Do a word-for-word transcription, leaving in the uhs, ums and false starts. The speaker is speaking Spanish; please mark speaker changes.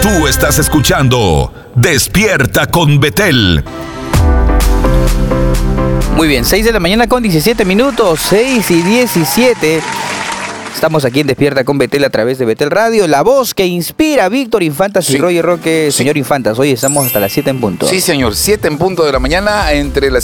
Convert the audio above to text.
Speaker 1: Tú estás escuchando Despierta con Betel.
Speaker 2: Muy bien, seis de la mañana con diecisiete minutos, seis y diecisiete. Estamos aquí en Despierta con Betel a través de Betel Radio, la voz que inspira. Víctor Infantas
Speaker 3: Sí.
Speaker 2: y Roger Roque.
Speaker 3: Sí.
Speaker 2: Señor Infantas, hoy estamos hasta las siete en punto.
Speaker 3: Sí, señor, siete en punto de la mañana, entre las